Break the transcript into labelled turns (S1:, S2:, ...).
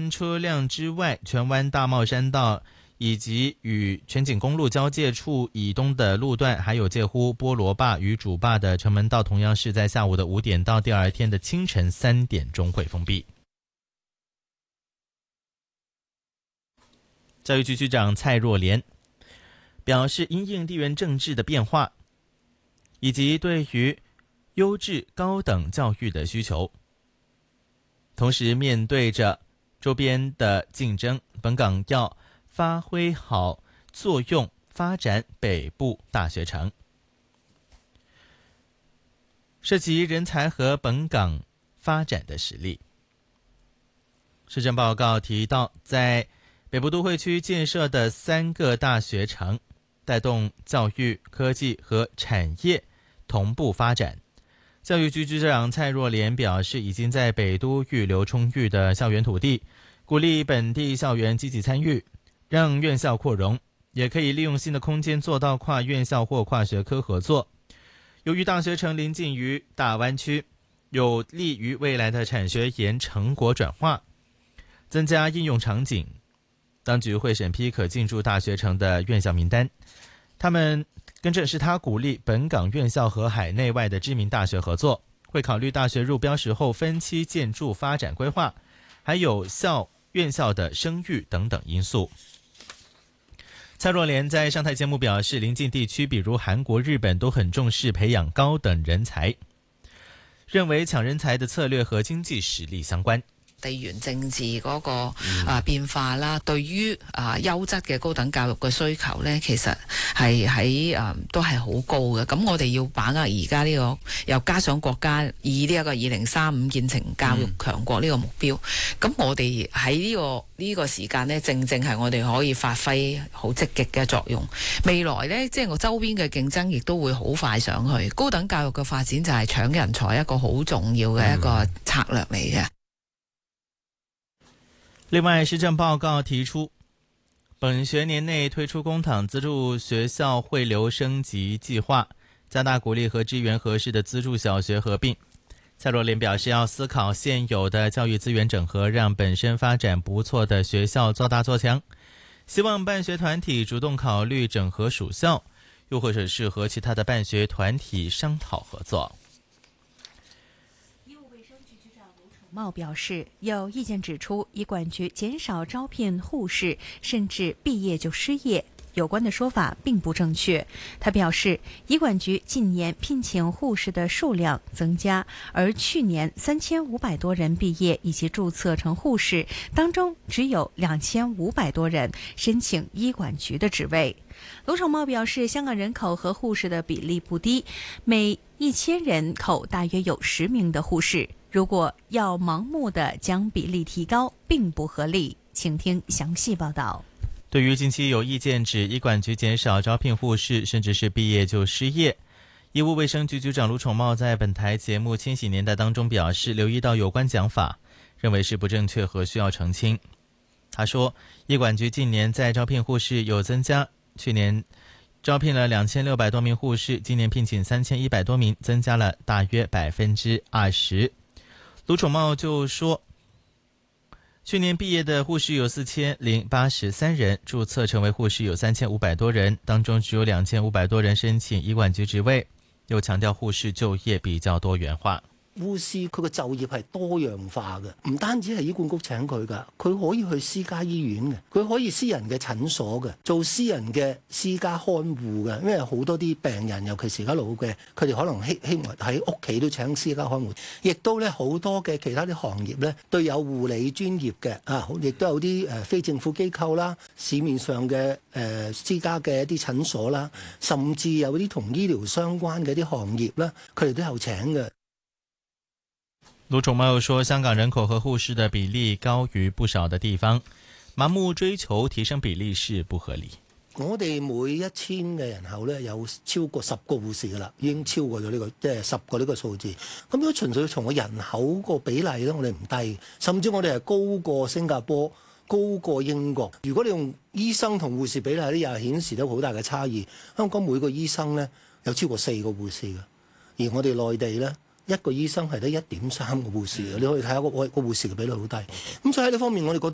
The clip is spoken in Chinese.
S1: 班车辆之外，荃湾大帽山道以及与全景公路交界处以东的路段，还有介乎菠萝坝与主坝的城门道，同样是在下午的5点到第二天的清晨3点钟会封闭。教育局局长蔡若莲表示，因应地缘政治的变化以及对于优质高等教育的需求，同时面对着周边的竞争，本港要发挥好作用，发展北部大学城。涉及人才和本港发展的实力。施政报告提到，在北部都会区建设的3个大学城，带动教育、科技和产业同步发展。教育局局长蔡若莲表示，已经在北都预留充裕的校园土地，鼓励本地校园积极参与，让院校扩容，也可以利用新的空间做到跨院校或跨学科合作。由于大学城临近于大湾区，有利于未来的产学研成果转化，增加应用场景。当局会审批可进驻大学城的院校名单，跟着是他鼓励本港院校和海内外的知名大学合作，会考虑大学入标时候分期建筑发展规划，还有院校的声誉等等因素。蔡若莲在上台节目表示，邻近地区比如韩国、日本都很重视培养高等人才，认为抢人才的策略和经济實力相關。
S2: 地緣政治嗰個變化啦，對於優質嘅高等教育嘅需求呢，其實係都係好高嘅。咁我哋要把握而家呢個，又加上國家以呢一個2035建成教育強國呢個目標，咁我哋喺呢個時間呢，正係我哋可以發揮好積極嘅作用。未來呢，即係我周邊嘅競爭亦都會好快上去。高等教育嘅發展就係搶人才一個好重要嘅一個策略嚟嘅。
S1: 另外，施政报告提出，本学年内推出公帑资助学校汇流升级计划，加大鼓励和支援合适的资助小学合并。蔡若莲表示，要思考现有的教育资源整合，让本身发展不错的学校做大做强。希望办学团体主动考虑整合属校，又或者是和其他的办学团体商讨合作。
S3: 茂表示，有意见指出，医管局减少招聘护士，甚至毕业就失业，有关的说法并不正确。他表示，医管局近年聘请护士的数量增加，而去年3500多人毕业以及注册成护士，当中只有2500多人申请医管局的职位。卢宠茂表示，香港人口和护士的比例不低，每1000人口大约有10名的护士。如果要盲目的将比例提高，并不合理。请听详细报道。
S1: 对于近期有意见指医管局减少招聘护士，甚至是毕业就失业，医务卫生局局长卢宠茂在本台节目《千禧年代》当中表示，留意到有关讲法，认为是不正确和需要澄清。他说，医管局近年在招聘护士有增加，去年招聘了2600多名护士，今年聘请3100多名，增加了大约20%。卢宠茂就说，去年毕业的护士有4083人，注册成为护士有3500多人，当中只有2500多人申請醫管局職位，又強調護士就業比較多元化。
S4: 護士佢個就業係多樣化嘅，唔單止係醫管局請佢㗎，佢可以去私家醫院嘅，佢可以私人嘅診所嘅，做私人嘅私家看護嘅，因為好多啲病人，尤其是而家老嘅，佢哋可能希望喺屋企都請私家看護，亦都咧好多嘅其他啲行業咧都有護理專業嘅啊，亦都有啲非政府機構啦，市面上嘅私家嘅一啲診所啦，甚至有啲同醫療相關嘅啲行業啦，佢哋都有請嘅。
S1: 卢宠茂又说，香港人口和护士的比例高于不少的地方，盲目追求提升比例是不合理。
S4: 我哋每1000嘅人口咧有超過10個護士噶啦，已經超過咗呢個即係10個呢個數字。咁如果純粹從個人口個比例咧，我哋唔低，甚至我哋係高過新加坡、高過英國。如果你用醫生同護士比例咧，又係顯示到好大嘅差異。香港每個醫生咧有超過4個護士嘅，而我哋內地咧，一個醫生係得1.3個護士嘅，你可以睇下個護士嘅比率好低。咁所以喺呢方面，我哋覺